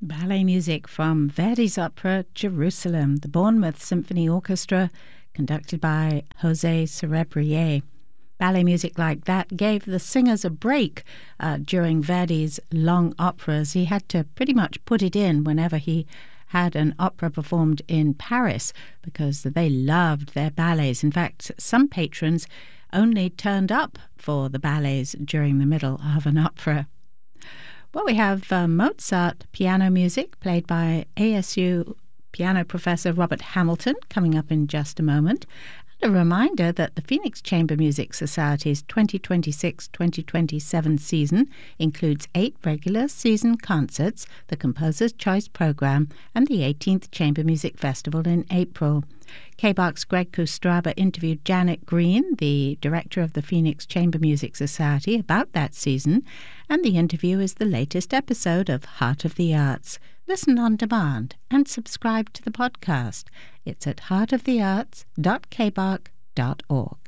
Ballet music from Verdi's opera Jerusalem, the Bournemouth Symphony Orchestra, conducted by José Cerebrier. Ballet music like that gave the singers a break during Verdi's long operas. He had to pretty much put it in whenever he had an opera performed in Paris because they loved their ballets. In fact, some patrons only turned up for the ballets during the middle of an opera. Well, we have Mozart piano music played by ASU piano professor Robert Hamilton coming up in just a moment. And a reminder that the Phoenix Chamber Music Society's 2026-2027 season includes 8 regular season concerts, the Composer's Choice Program, and the 18th Chamber Music Festival in April. KBOX's Greg Kustraba interviewed Janet Green, the director of the Phoenix Chamber Music Society, about that season, and the interview is the latest episode of Heart of the Arts. Listen on demand and subscribe to the podcast. It's at heartofthearts.kbox.org.